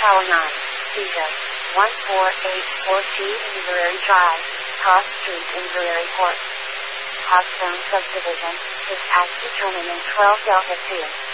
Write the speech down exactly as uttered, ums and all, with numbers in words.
Tower nine, Visa, one four eight four G Inverary Drive, Cross Street, Inverary Port. Hawthorne Subdivision, is as determined in twelve Delta two.